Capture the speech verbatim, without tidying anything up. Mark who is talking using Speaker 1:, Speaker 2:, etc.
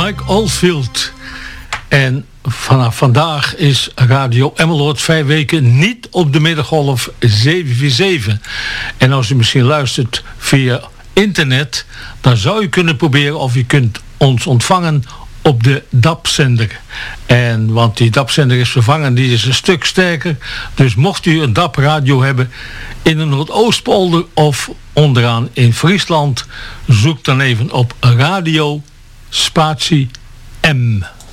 Speaker 1: Mike Oldfield. En vanaf vandaag is Radio Emmeloord vijf weken niet op de middengolf zeven vier zeven. En als u misschien luistert via internet, dan zou u kunnen proberen of u kunt ons ontvangen op de D A P-zender. En want die D A P-zender is vervangen, die is een stuk sterker. Dus mocht u een D A P-radio hebben in de Noordoostpolder of onderaan in Friesland, zoek dan even op Radio Spatie M.